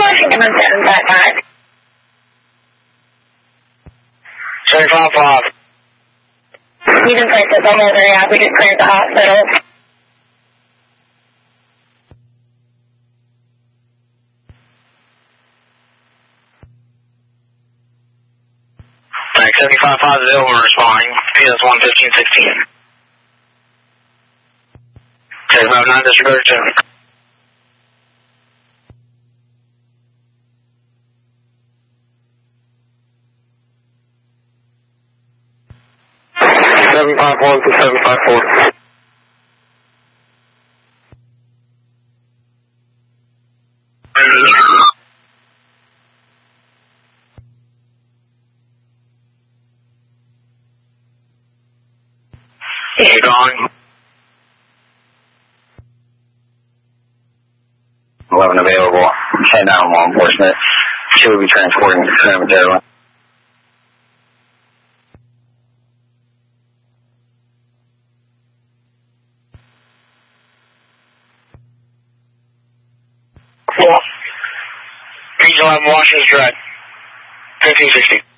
Washington on 755. 755. He's in place at the Holder, yeah. We just cleared the hospital. Thanks, 7550, we're responding. PS 11516. 759, disregard 2. Seven five one to 754. Keep going. 11 available. 10 down law enforcement. 2 will be transporting to cemetery. Region 11 Washington Drive. 1560.